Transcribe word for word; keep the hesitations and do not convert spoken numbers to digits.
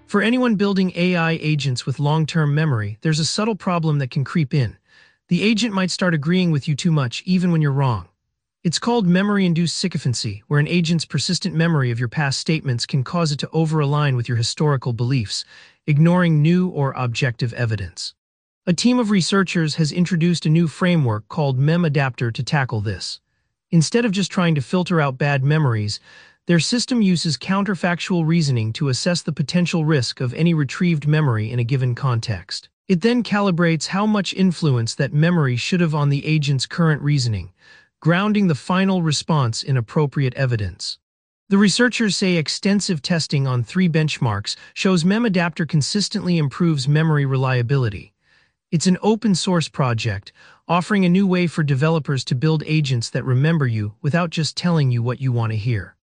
For anyone building A I agents with long-term memory, there's a subtle problem that can creep in. The agent might start agreeing with you too much, even when you're wrong. It's called memory-induced sycophancy, where an agent's persistent memory of your past statements can cause it to over-align with your historical beliefs, ignoring new or objective evidence. A team of researchers has introduced a new framework called MemAdaptor to tackle this. Instead of just trying to filter out bad memories, their system uses counterfactual reasoning to assess the potential risk of any retrieved memory in a given context. It then calibrates how much influence that memory should have on the agent's current reasoning, grounding the final response in appropriate evidence. The researchers say extensive testing on three benchmarks shows MemAdaptor consistently improves memory reliability. It's an open-source project, offering a new way for developers to build agents that remember you without just telling you what you want to hear.